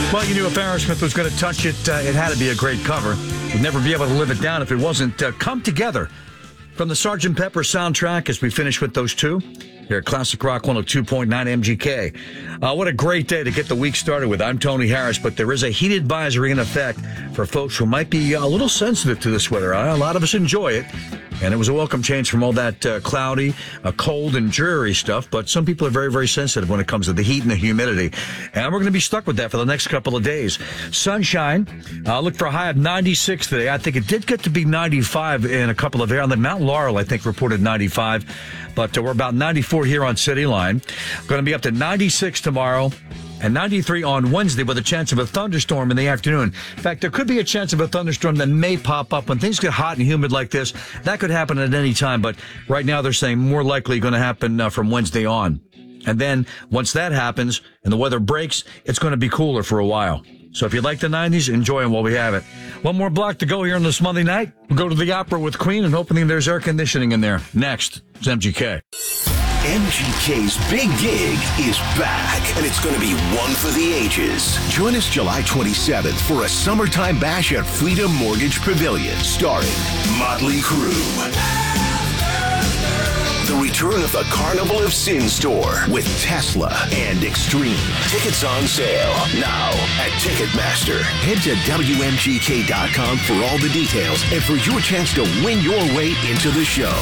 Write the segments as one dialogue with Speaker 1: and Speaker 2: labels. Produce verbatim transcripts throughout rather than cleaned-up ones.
Speaker 1: Well, you knew if Aerosmith was going to touch it, uh, it had to be a great cover. We'd never be able to live it down if it wasn't. Uh, Come Together from the Sergeant Pepper soundtrack as we finish with those two. Here at Classic Rock one oh two point nine M G K. Uh, what a great day to get the week started with. I'm Tony Harris, but there is a heat advisory in effect for folks who might be a little sensitive to this weather. Uh, a lot of us enjoy it. And it was a welcome change from all that uh, cloudy, uh, cold, and dreary stuff. But some people are very, very sensitive when it comes to the heat and the humidity. And we're going to be stuck with that for the next couple of days. Sunshine. Uh, look for a high of ninety-six today. I think it did get to be ninety-five in a couple of areas. On the Mount Laurel, I think, reported ninety-five. But uh, we're about ninety-four here on City Line. Going to be up to ninety-six tomorrow. And ninety-three on Wednesday with a chance of a thunderstorm in the afternoon. In fact, there could be a chance of a thunderstorm that may pop up when things get hot and humid like this. That could happen at any time, but right now they're saying more likely going to happen uh, from Wednesday on. And then once that happens and the weather breaks, it's going to be cooler for a while. So if you like the nineties, enjoy them while we have it. One more block to go here on this Monday night. We'll go to the opera with Queen and hoping there's air conditioning in there. Next, it's M G K.
Speaker 2: M G K's Big Gig is back, and it's going to be one for the ages. Join us July twenty-seventh for a summertime bash at Freedom Mortgage Pavilion, starring Motley Crue. The return of the Carnival of Sin Store with Tesla and Extreme. Tickets on sale now at Ticketmaster. Head to W M G K dot com for all the details and for your chance to win your way into the show.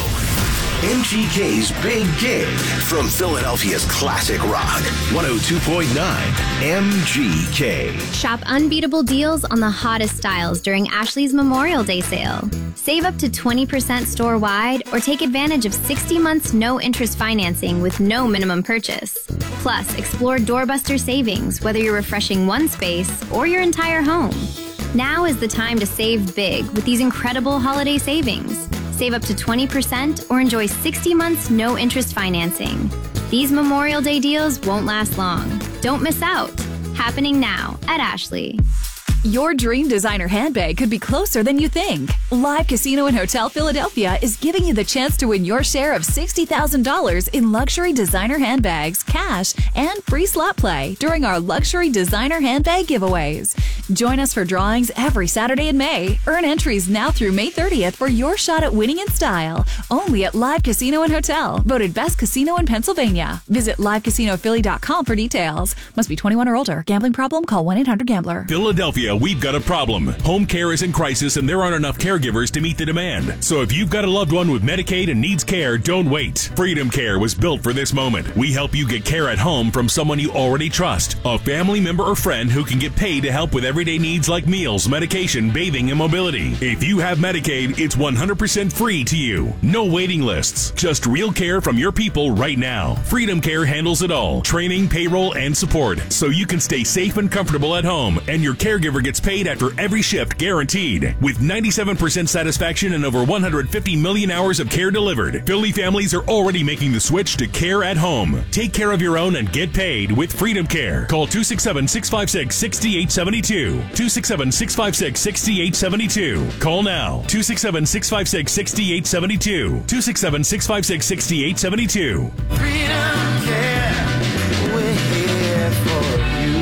Speaker 2: M G K's Big Gig from Philadelphia's Classic Rock one oh two point nine M G K.
Speaker 3: Shop unbeatable deals on the hottest styles during Ashley's Memorial Day sale. Save up to twenty percent store-wide or take advantage of sixty months no-interest financing with no minimum purchase. Plus, explore doorbuster savings whether you're refreshing one space or your entire home. Now is the time to save big with these incredible holiday savings. Save up to twenty percent or enjoy sixty months no-interest financing. These Memorial Day deals won't last long. Don't miss out. Happening now at Ashley.
Speaker 4: Your dream designer handbag could be closer than you think. Live Casino and Hotel Philadelphia is giving you the chance to win your share of sixty thousand dollars in luxury designer handbags, cash, and free slot play during our luxury designer handbag giveaways. Join us for drawings every Saturday in May. Earn entries now through May thirtieth for your shot at winning in style. Only at Live Casino and Hotel, voted best casino in Pennsylvania. Visit live casino philly dot com for details. Must be twenty-one or older. Gambling problem? Call one eight hundred gambler.
Speaker 5: Philadelphia, we've got a problem. Home care is in crisis and there aren't enough caregivers to meet the demand. So if you've got a loved one with Medicaid and needs care, don't wait. Freedom Care was built for this moment. We help you get care at home from someone you already trust. A family member or friend who can get paid to help with everyday needs like meals, medication, bathing, and mobility. If you have Medicaid, it's one hundred percent free to you. No waiting lists. Just real care from your people right now. Freedom Care handles it all. Training, payroll, and support. So you can stay safe and comfortable at home and your caregiver gets paid after every shift guaranteed. With ninety-seven percent satisfaction and over one hundred fifty million hours of care delivered, Philly families are already making the switch to care at home. Take care of your own and get paid with Freedom Care. Call two six seven, six five six, six eight seven two. two six seven, six five six, six eight seven two. Call now. two six seven, six five six, six eight seven two. two six seven, six five six, six eight seven two.
Speaker 6: Freedom Care, we're here for you.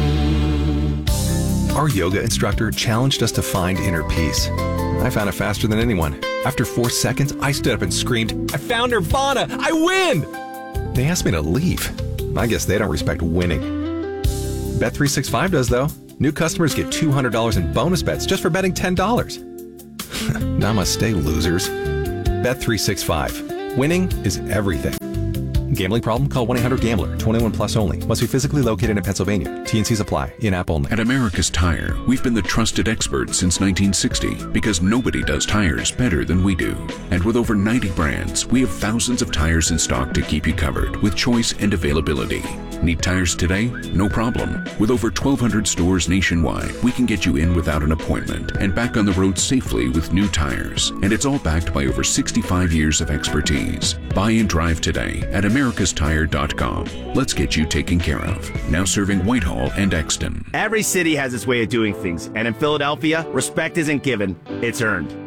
Speaker 7: Our yoga instructor challenged us to find inner peace. I found it faster than anyone. After four seconds, I stood up and screamed, "I found Nirvana! I win!" They asked me to leave. I guess they don't respect winning. Bet three sixty-five does, though. New customers get two hundred dollars in bonus bets just for betting ten dollars. Namaste, losers. Bet three sixty-five. Winning is everything. Gambling problem? Call one eight hundred gambler. twenty-one plus only. Must be physically located in Pennsylvania. T and Cs apply. In-app only.
Speaker 8: At America's Tire, we've been the trusted experts since nineteen sixty because nobody does tires better than we do. And with over ninety brands, we have thousands of tires in stock to keep you covered with choice and availability. Need tires today? No problem. With over twelve hundred stores nationwide, we can get you in without an appointment and back on the road safely with new tires. And it's all backed by over sixty-five years of expertise. Buy and drive today at americas tire dot com. Let's get you taken care of. Now serving Whitehall and Exton.
Speaker 9: Every city has its way of doing things, and in Philadelphia, respect isn't given, it's earned.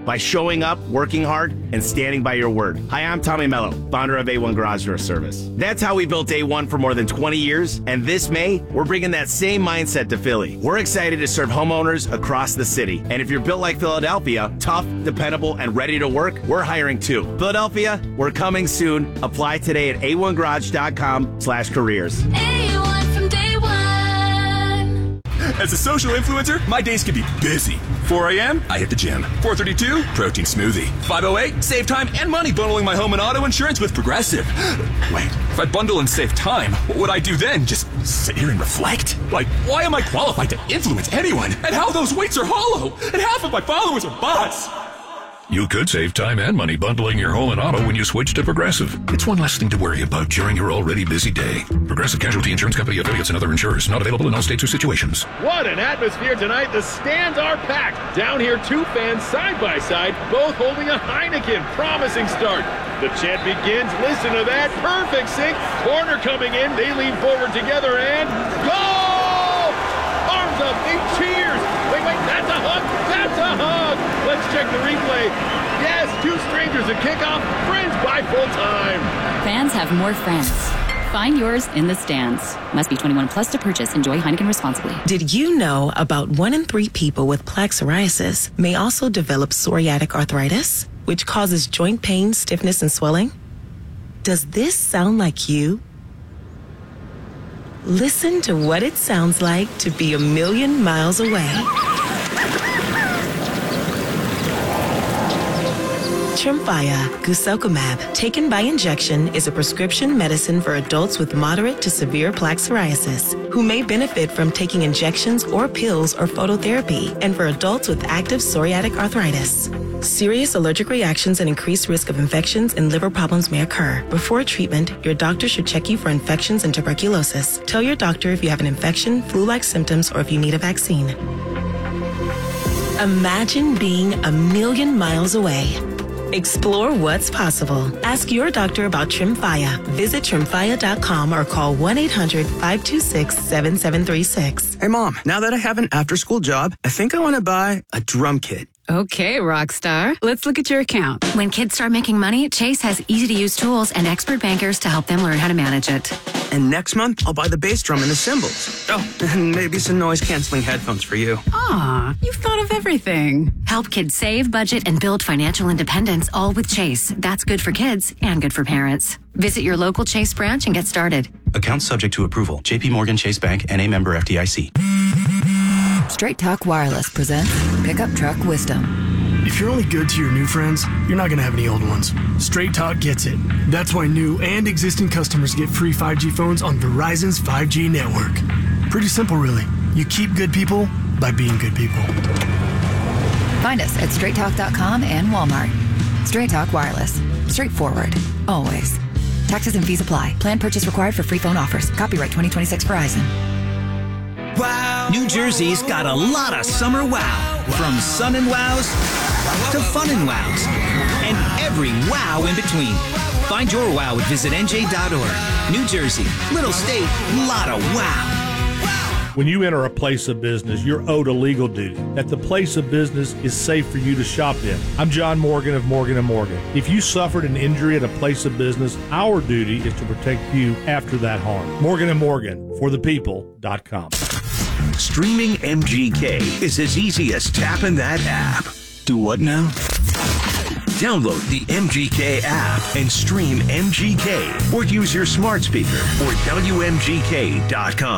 Speaker 9: by showing up, working hard, and standing by your word. Hi, I'm Tommy Mello, founder of A one Garage Door Service. That's how we built A one for more than twenty years, and this May, we're bringing that same mindset to Philly. We're excited to serve homeowners across the city, and if you're built like Philadelphia, tough, dependable, and ready to work, we're hiring too. Philadelphia, we're coming soon. Apply today at A one garage dot com slash careers.
Speaker 10: A one from day one.
Speaker 11: As a social influencer, my days can be busy. four a.m., I hit the gym. four thirty-two, protein smoothie. five oh eight, save time and money bundling my home and auto insurance with Progressive. Wait, if I bundle and save time, what would I do then? Just sit here and reflect? Like, why am I qualified to influence anyone? And how those weights are hollow? And half of my followers are bots.
Speaker 12: You could save time and money bundling your home and auto when you switch to Progressive. It's one less thing to worry about during your already busy day. Progressive Casualty Insurance Company affiliates and other insurers. Not available in all states or situations.
Speaker 13: What an atmosphere tonight. The stands are packed. Down here, two fans side by side, both holding a Heineken. Promising start. The chant begins. Listen to that. Perfect sync. Corner coming in. They lean forward together and goal! Arms up. They cheers. Wait, wait. That's a hug. That's a hug. Let's check the replay. Yes, two strangers at kickoff. Friends by full time.
Speaker 14: Fans have more friends. Find yours in the stands. Must be twenty-one plus to purchase. Enjoy Heineken responsibly.
Speaker 15: Did you know about one in three people with plaque psoriasis may also develop psoriatic arthritis, which causes joint pain, stiffness, and swelling? Does this sound like you? Listen to what it sounds like to be a million miles away. Tremfya guselkumab, taken by injection, is a prescription medicine for adults with moderate to severe plaque psoriasis who may benefit from taking injections or pills or phototherapy, and for adults with active psoriatic arthritis. Serious allergic reactions and increased risk of infections and liver problems may occur. Before treatment, your doctor should check you for infections and tuberculosis. Tell your doctor if you have an infection, flu-like symptoms, or if you need a vaccine. Imagine being a million miles away. Explore what's possible. Ask your doctor about Tremfya. Visit tremfya dot com or call one eight hundred, five two six, seven seven three six.
Speaker 16: Hey, Mom, now that I have an after-school job, I think I want to buy a drum kit.
Speaker 17: Okay, Rockstar. Let's look at your account. When kids start making money, Chase has easy-to-use tools and expert bankers to help them learn how to manage it.
Speaker 16: And next month, I'll buy the bass drum and the cymbals. Oh, and maybe some noise-canceling headphones for you.
Speaker 17: Aw, you've thought of everything. Help kids save, budget, and build financial independence, all with Chase. That's good for kids and good for parents. Visit your local Chase branch and get started.
Speaker 18: Account subject to approval. J P Morgan Chase Bank and a member F D I C.
Speaker 19: Straight Talk Wireless presents Pickup Truck Wisdom.
Speaker 20: If you're only good to your new friends, you're not going to have any old ones. Straight Talk gets it. That's why new and existing customers get free five G phones on Verizon's five G network. Pretty simple, really. You keep good people by being good people.
Speaker 19: Find us at straight talk dot com and Walmart. Straight Talk Wireless. Straightforward. Always. Taxes and fees apply. Plan purchase required for free phone offers. Copyright twenty twenty-six Verizon.
Speaker 21: Wow. New Jersey's got a lot of summer wow. From sun and wows to fun and wows. And every wow in between. Find your wow at visit N J dot org. New Jersey, little state, lot of wow.
Speaker 22: When you enter a place of business, you're owed a legal duty that the place of business is safe for you to shop in. I'm John Morgan of Morgan and Morgan. If you suffered an injury at a place of business, our duty is to protect you after that harm. Morgan and Morgan, for the people dot com.
Speaker 2: Streaming M G K is as easy as tapping that app.
Speaker 18: Do what now?
Speaker 2: Download the M G K app and stream M G K or use your smart speaker or W M G K dot com.